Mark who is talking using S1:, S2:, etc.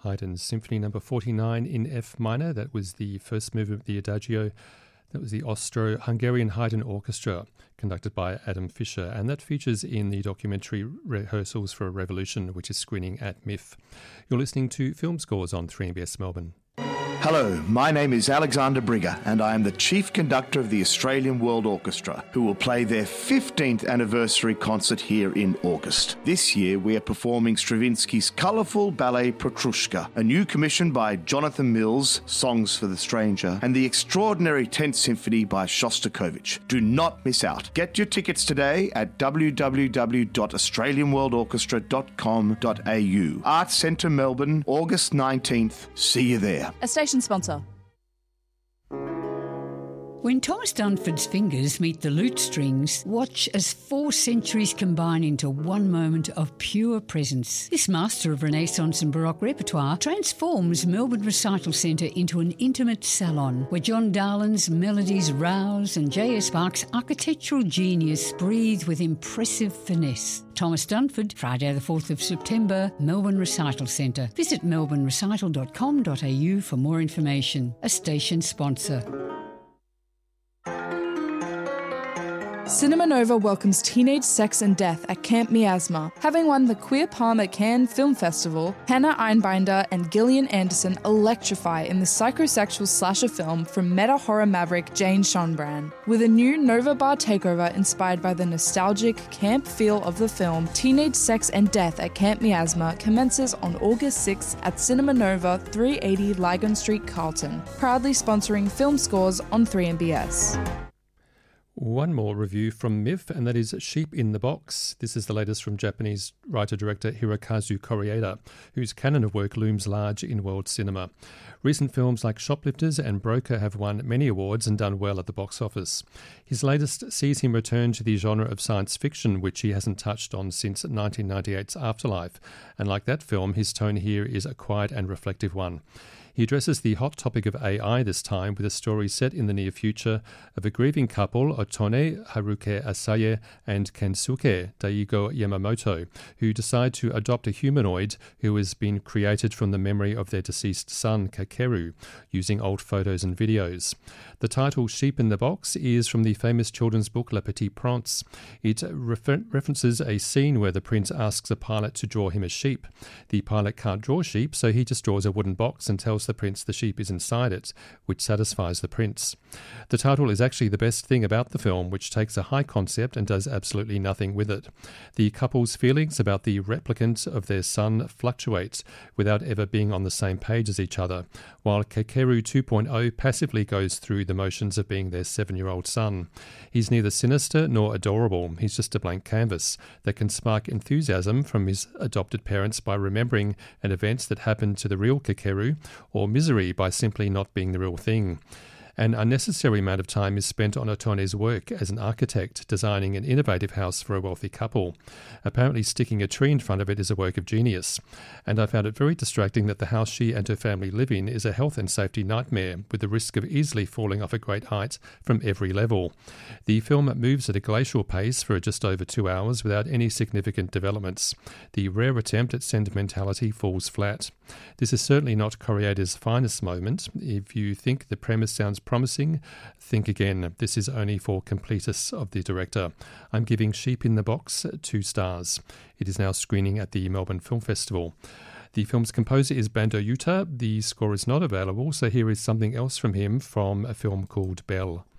S1: Haydn's Symphony No. 49 in F minor. That was the first movement of the Adagio. That was the Austro-Hungarian Haydn Orchestra, conducted by Adam Fischer, and that features in the documentary Rehearsals for a Revolution, which is screening at MIF. You're listening to Film Scores on 3MBS Melbourne.
S2: Hello, my name is Alexander Brigger and I am the Chief Conductor of the Australian World Orchestra, who will play their 15th anniversary concert here in August. This year we are performing Stravinsky's colourful ballet Petrushka, a new commission by Jonathan Mills, Songs for the Stranger, and the extraordinary 10th Symphony by Shostakovich. Do not miss out. Get your tickets today at www.australianworldorchestra.com.au. Arts Centre Melbourne, August 19th. See you there.
S3: A station sponsor.
S4: When Thomas Dunford's fingers meet the lute strings, watch as 4 centuries combine into one moment of pure presence. This master of Renaissance and Baroque repertoire transforms Melbourne Recital Centre into an intimate salon where John Darlin's melodies rouse and J.S. Bach's architectural genius breathe with impressive finesse. Thomas Dunford, Friday the 4th of September, Melbourne Recital Centre. Visit melbournerecital.com.au for more information. A station sponsor.
S3: Cinema Nova welcomes Teenage Sex and Death at Camp Miasma. Having won the Queer Palm at Cannes Film Festival, Hannah Einbinder and Gillian Anderson electrify in the psychosexual slasher film from meta-horror maverick Jane Schonbrand. With a new Nova Bar takeover inspired by the nostalgic camp feel of the film, Teenage Sex and Death at Camp Miasma commences on August 6th at Cinema Nova, 380 Lygon Street, Carlton. Proudly sponsoring Film Scores on 3MBS.
S1: One more review from MIF, and that is Sheep in the Box. This is the latest from Japanese writer-director Hirokazu Koreeda, whose canon of work looms large in world cinema. Recent films like Shoplifters and Broker have won many awards and done well at the box office. His latest sees him return to the genre of science fiction, which he hasn't touched on since 1998's Afterlife, and like that film, his tone here is a quiet and reflective one. He addresses the hot topic of AI this time with a story set in the near future of a grieving couple, Otone Haruke Asaye and Kensuke Daigo Yamamoto, who decide to adopt a humanoid who has been created from the memory of their deceased son, Kakeru, using old photos and videos. The title Sheep in the Box is from the famous children's book Le Petit Prince. It references a scene where the prince asks a pilot to draw him a sheep. The pilot can't draw sheep, so he just draws a wooden box and tells the prince the sheep is inside it, which satisfies the prince. The title is actually the best thing about the film, which takes a high concept and does absolutely nothing with it. The couple's feelings about the replicant of their son fluctuates without ever being on the same page as each other, while Kakeru 2.0 passively goes through the motions of being their 7-year-old son. He's neither sinister nor adorable. He's just a blank canvas that can spark enthusiasm from his adopted parents by remembering an event that happened to the real Kakeru, or misery by simply not being the real thing. An unnecessary amount of time is spent on Otone's work as an architect, designing an innovative house for a wealthy couple. Apparently sticking a tree in front of it is a work of genius, and I found it very distracting that the house she and her family live in is a health and safety nightmare, with the risk of easily falling off a great height from every level. The film moves at a glacial pace for just over 2 hours without any significant developments. The rare attempt at sentimentality falls flat. This is certainly not Koreeda's finest moment. If you think the premise sounds promising, think again. This is only for completists of the director. I'm giving Sheep in the Box 2 stars. It is now screening at the Melbourne Film Festival. The film's composer is Bando Yuta. The score is not available, so here is something else from him from a film called Belle.